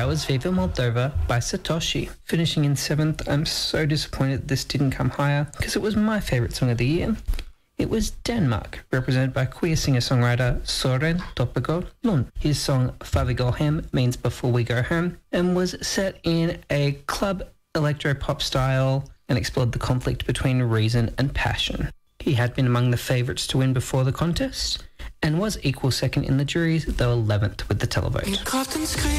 That was Viva Moldova by Satoshi. Finishing in 7th, I'm so disappointed this didn't come higher because it was my favourite song of the year. It was Denmark, represented by queer singer-songwriter Soren Toppegård Lund. His song Før vi går hjem means before we go home, and was set in a club electro-pop style and explored the conflict between reason and passion. He had been among the favourites to win before the contest and was equal second in the juries, though 11th with the televote.